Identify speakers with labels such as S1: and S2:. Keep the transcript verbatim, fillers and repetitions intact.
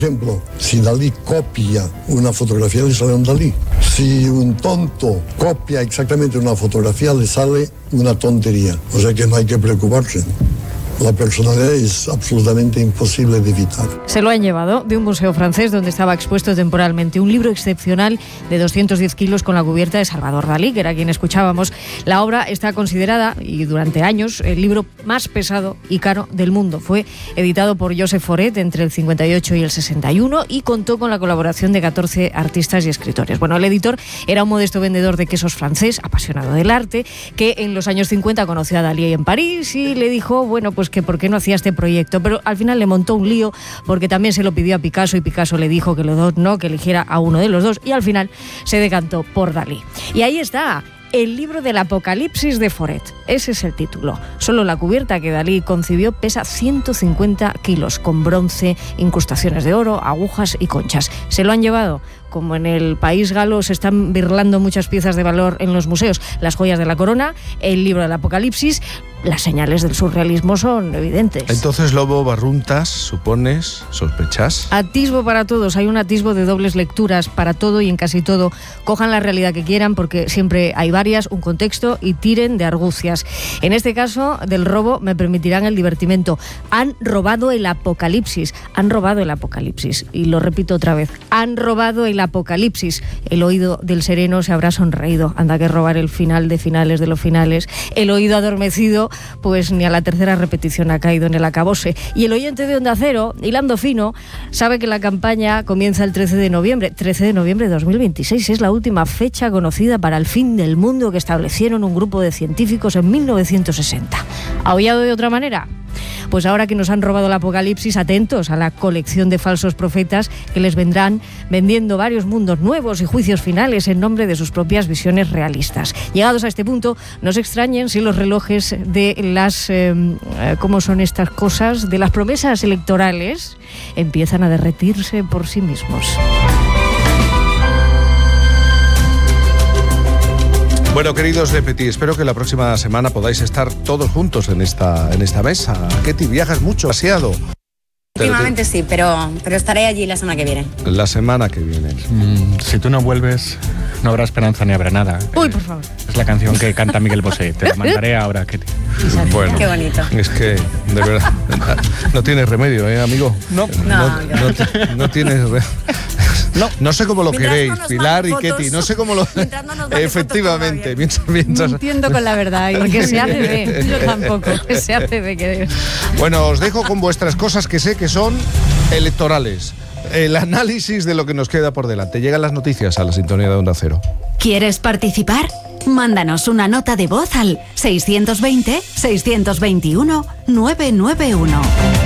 S1: Por ejemplo, si Dalí copia una fotografía, le sale un Dalí. Si un tonto copia exactamente una fotografía, le sale una tontería. O sea que no hay que preocuparse. La personalidad es absolutamente imposible de evitar.
S2: Se lo han llevado de un museo francés donde estaba expuesto temporalmente un libro excepcional de doscientos diez kilos con la cubierta de Salvador Dalí, que era quien escuchábamos. La obra está considerada, y durante años, el libro más pesado y caro del mundo. Fue editado por Joseph Foret entre el cincuenta y ocho y el sesenta y uno y contó con la colaboración de catorce artistas y escritores. Bueno, el editor era un modesto vendedor de quesos francés, apasionado del arte, que en los años cincuenta conoció a Dalí en París y le dijo, bueno, pues que por qué no hacía este proyecto, pero al final le montó un lío porque también se lo pidió a Picasso y Picasso le dijo que los dos no, que eligiera a uno de los dos y al final se decantó por Dalí. Y ahí está, el libro del Apocalipsis de Foret. Ese es el título. Solo la cubierta que Dalí concibió pesa ciento cincuenta kilos, con bronce, incrustaciones de oro, agujas y conchas. Se lo han llevado. Como en el país galo se están birlando muchas piezas de valor en los museos, las joyas de la corona, el libro del Apocalipsis, las señales del surrealismo son evidentes.
S3: Entonces, Lobo Barruntas, supones, sospechas.
S2: Atisbo para todos, hay un atisbo de dobles lecturas para todo y en casi todo. Cojan la realidad que quieran porque siempre hay varias, un contexto y tiren de argucias. En este caso, del robo me permitirán el divertimento. Han robado el Apocalipsis, han robado el Apocalipsis. Y lo repito otra vez, han robado el Apocalipsis. El oído del sereno se habrá sonreído. Anda que robar el final de finales de los finales. El oído adormecido, pues ni a la tercera repetición ha caído en el acabose. Y el oyente de Onda Cero, hilando fino, sabe que la campaña comienza el trece de noviembre. trece de noviembre de dos mil veintiséis es la última fecha conocida para el fin del mundo que establecieron un grupo de científicos en mil novecientos sesenta. ¿Aullado de otra manera? Pues ahora que nos han robado el Apocalipsis, atentos a la colección de falsos profetas que les vendrán vendiendo varios mundos nuevos y juicios finales en nombre de sus propias visiones realistas. Llegados a este punto, no se extrañen si los relojes de las, eh, ¿cómo son estas cosas? De las promesas electorales empiezan a derretirse por sí mismos.
S3: Bueno, queridos de Petit, espero que la próxima semana podáis estar todos juntos en esta, en esta mesa. Ketty, viajas mucho, demasiado.
S4: Últimamente sí, pero, pero estaré allí la semana que viene.
S3: La semana que viene.
S5: Mm, si tú no vuelves, no habrá esperanza ni habrá nada.
S2: Uy, por favor.
S5: Es la canción que canta Miguel Bosé. Te la mandaré ahora, Ketty.
S3: Bueno,
S4: qué bonito.
S3: Es que, de verdad, no tienes remedio, ¿eh, amigo?
S5: No.
S3: No,
S4: No,
S3: no, no, no tienes remedio. No, no sé cómo lo
S4: Mientras
S3: queréis,
S4: no nos
S3: Pilar y
S4: manden
S3: Ketty,
S4: fotos,
S3: no sé cómo lo...
S4: mientras no nos manden
S3: Efectivamente,
S4: fotos,
S3: mientras... mientras...
S6: Mintiendo con la verdad.
S2: Porque se hace de, yo tampoco, se hace de que...
S3: Bueno, os dejo con vuestras cosas que sé que son electorales. El análisis de lo que nos queda por delante. Llegan las noticias a la sintonía de Onda Cero.
S7: ¿Quieres participar? Mándanos una nota de voz al seiscientos veinte, seiscientos veintiuno, novecientos noventa y uno.